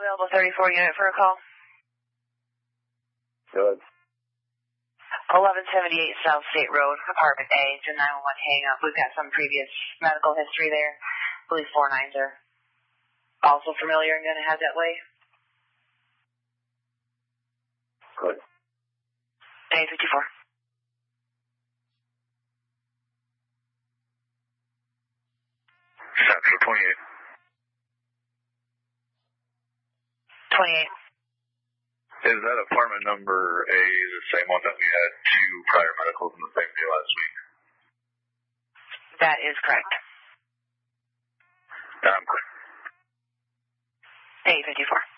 Available 34 unit for a call. Good. 1178 South State Road, Apartment A, to 911 hang up. We've got some previous medical history there. I believe 49s are also familiar and going to head that way. Good. A 54. Central 28. 28. Is that apartment number A the same one that we had 2 prior medicals in the same day last week? That is correct. I'm clear. A 54.